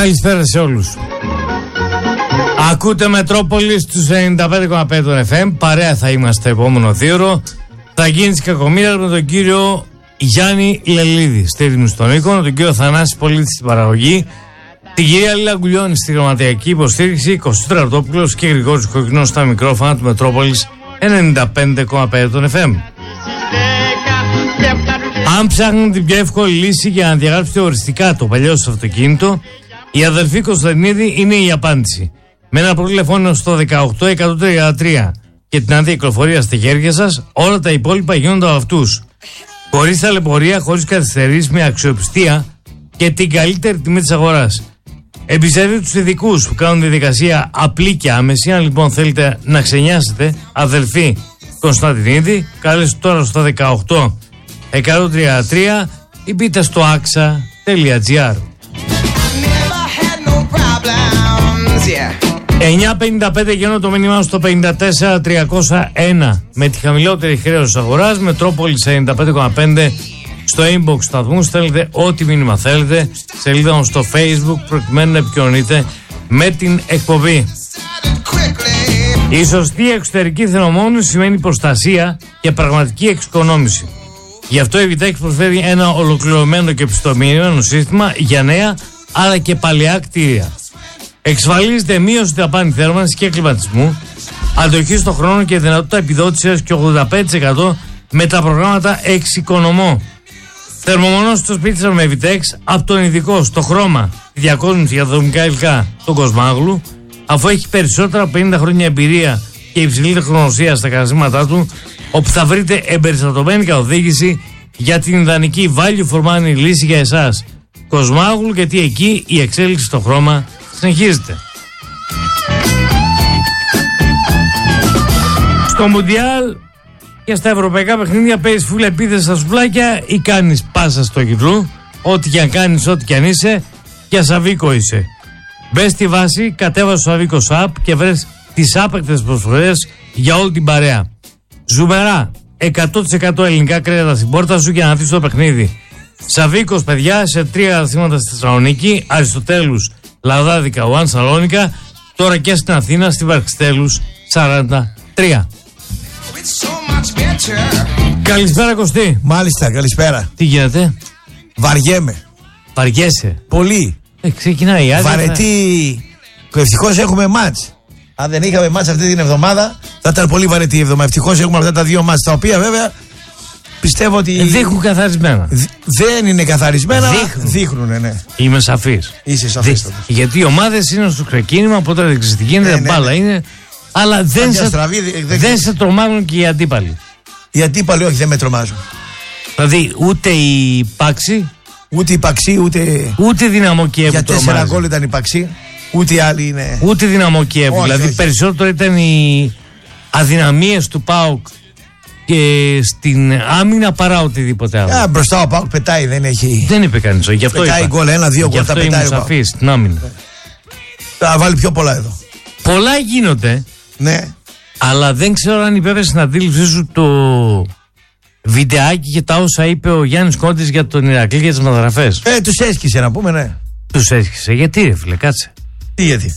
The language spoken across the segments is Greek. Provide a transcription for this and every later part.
Καλησπέρα σε όλους. Ακούτε Μετρόπολη στους 95,5 FM. Παρέα θα είμαστε επόμενο 2ωρο. Θα γίνει της κακομοίρας με τον κύριο Γιάννη Λελίδη στη ρύθμιση στον οίκο, τον κύριο Θανάση Πολίτη στην παραγωγή, την κυρία Λίλα Γκουλιώνη στη γραμματιακή υποστήριξη, Κωστή Ρατόπουλος και Γρηγόρης Κοκκινός στα μικρόφωνα του Μετρόπολης 95,5 FM. Αν ψάχνουν την πιο εύκολη λύση για να διαγράψετε οριστικά το παλιό σας αυτοκίνητο, η αδελφή Κωνσταντινίδη είναι η απάντηση. Με ένα προτηλεφώνιο στο 18133 και την άδεια κυκλοφορία στη χέρια σας, όλα τα υπόλοιπα γίνονται από αυτούς. Χωρίς ταλαιπωρία, χωρίς καθυστερήσεις, με αξιοπιστία και την καλύτερη τιμή της αγοράς. Εμπιστευτείτε τους ειδικούς που κάνουν τη διαδικασία απλή και άμεση. Αν λοιπόν θέλετε να ξενιάσετε, αδελφή Κωνσταντινίδη, καλέστε τώρα στο 18133 ή μπείτε στο axa.gr. 9.55 γίνω το μήνυμα στο 54.301 με τη χαμηλότερη χρέωση αγοράς. Μετρόπολης 95,5 στο inbox σταθμού. Στέλνετε ό,τι μήνυμα θέλετε. Σελίδα μου στο Facebook προκειμένου να επικοινωνείτε με την εκπομπή. Η σωστή εξωτερική θερμομόνωση σημαίνει προστασία και πραγματική εξοικονόμηση. Γι' αυτό η Vitex προσφέρει ένα ολοκληρωμένο και επιστοποιημένο σύστημα για νέα αλλά και παλαιά κτίρια. Εξασφαλίζεται μείωση δαπάνη θέρμανσης και κλιματισμού, αντοχή στον χρόνο και δυνατότητα επιδότησης έως και 85% με τα προγράμματα Εξοικονομώ. Θερμομονώσει στο σπίτι σας με Vitex από τον ειδικό στο χρώμα, τη διακόσμηση για τα δομικά υλικά, τον Κοσμάγλου, αφού έχει περισσότερα από 50 χρόνια εμπειρία και υψηλή τεχνογνωσία στα καταστήματά του, όπου θα βρείτε εμπεριστατωμένη καθοδήγηση για την ιδανική value for money λύση για εσάς. Κοσμάγλου, γιατί εκεί η εξέλιξη στο χρώμα συνεχίζεται. Στο Μουντιάλ και στα ευρωπαϊκά παιχνίδια παίζεις φούλα επίθεση στα σουβλάκια ή κάνεις πάσα στο γυφλού. Ό,τι και αν κάνεις, ό,τι και αν είσαι, για Σαβίκο είσαι. Μπες στη βάση, κατέβασε το Σαβίκο app και βρες τις άπεκτες προσφορές για όλη την παρέα. Ζουμερά, 100% ελληνικά κρέατα στην πόρτα σου για να δεις το παιχνίδι. Σαβίκος, παιδιά, σε 3 καταστήματα στη Θεσσαλονίκη, Αριστοτέλους, Λαδάδικα, Ουάν Σαλόνικα, τώρα και στην Αθήνα, στη Βαρκστέλους 43. Καλησπέρα Κωστή. Μάλιστα, καλησπέρα. Τι γίνεται? Βαριέμαι. Βαριέσαι? Πολύ. Ξεκινάει η άδεια. Βαρετή. Ευτυχώς έχουμε μάτς. Αν δεν είχαμε μάτς αυτή την εβδομάδα, θα ήταν πολύ βαρετή η εβδομάδα. Ευτυχώς έχουμε αυτά τα δύο μάτς, τα οποία βέβαια πιστεύω ότι. Δείχνουν καθαρισμένα. Δεν είναι καθαρισμένα. Δείχνουν, ναι. Είμαι σαφής. Είσαι σαφής. Γιατί οι ομάδες είναι στο ξεκίνημα, οπότε δεν ξέρεις τι γίνεται, μπάλα είναι. Αλλά δεν σε τρομάζουν και οι αντίπαλοι. Οι αντίπαλοι όχι, δεν με τρομάζουν. Δηλαδή ούτε η Πάξη. Ούτε η Παξί, ούτε Δυναμό Κιέβου. Για 4 γκολ ήταν η Παξί. Ούτε οι άλλοι είναι. Ούτε Δυναμό Κιέβου. Δηλαδή όχι. Περισσότερο ήταν οι αδυναμίες του ΠΑΟΚ και στην άμυνα παρά οτιδήποτε άλλο. Μπροστά ο ΠΑΟΚ πετάει, δεν έχει. Δεν είπε κανείς. Γι' αυτό πετάει γκολ, 1-2 γκολ τα πετάει. Σαφής στην άμυνα. Θα βάλει πιο πολλά εδώ. Πολλά γίνονται. Ναι. Αλλά δεν ξέρω αν υπέβεσαι στην αντίληψή σου το βιντεάκι και τα όσα είπε ο Γιάννης Κόντης για τον Ηρακλή και τις μεταγραφές. Τους έσχισε να πούμε, ναι. Τους έσχισε. Γιατί ρε φίλε, κάτσε. Τι γιατί?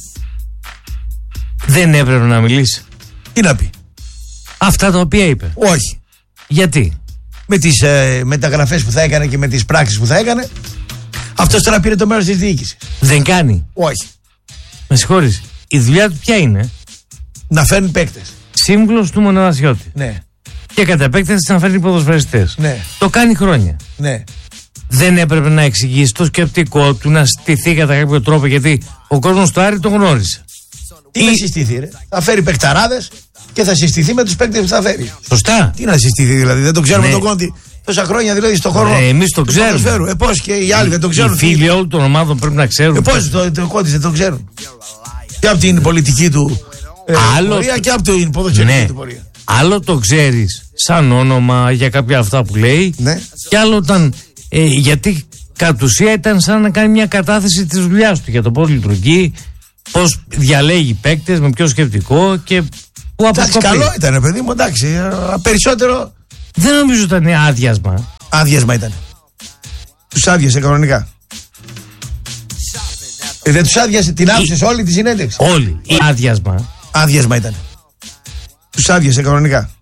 Δεν έπρεπε να μιλήσει. Τι να πει? Αυτά τα οποία είπε. Όχι. Γιατί? Με τις μεταγραφές που θα έκανε και με τις πράξεις που θα έκανε, αυτός τώρα πήρε το μέρος της διοίκησης. Δεν κάνει. Όχι. Με συγχωρείς. Η δουλειά του ποια είναι? Να φέρνει παίκτες. Σύμβουλος του Μοναδασιώτη. Ναι. Και κατά επέκταση να φέρνει ποδοσφαιριστές. Ναι. Το κάνει χρόνια. Ναι. Δεν έπρεπε να εξηγήσει το σκεπτικό του, να στηθεί κατά κάποιο τρόπο, γιατί ο κόσμος του Άρη τον γνώρισε. Τι να συστηθεί, ρε? Θα φέρει παικταράδες και θα συστηθεί με τους παίκτες που θα φέρει. Σωστά. Τι να συστηθεί, δηλαδή? Δεν τον ξέρουμε τον Κόντι τόσα χρόνια, δηλαδή στον χώρο. Εμείς το ξέρουμε. Πώς και οι άλλοι δεν το ξέρουν. Οι φίλοι όλων των ομάδων πρέπει να ξέρουν. Πώς το Κόντι δεν το ξέρουν? Και από την πολιτική του πορεία και από την ποδοσφαιρική του πορεία. Άλλο το ξέρεις σαν όνομα για κάποια αυτά που λέει, ναι. Και άλλο όταν. Γιατί κατ' ουσία ήταν σαν να κάνει μια κατάθεση της δουλειάς του για το πώς λειτουργεί, πώς διαλέγει παίκτες, με ποιο σκεπτικό και πού αποσκοπεί. Καλό ήταν, παιδί μου, εντάξει. Περισσότερο. Δεν νομίζω ήταν άδειασμα. Άδειασμα ήταν. Τους άδειασε κανονικά. Δεν τους άδειασε, την άκουσες όλη τη συνέντευξη? Όλοι. Άδειασμα. Άδειασμα ήταν. Τους άδειασε κανονικά.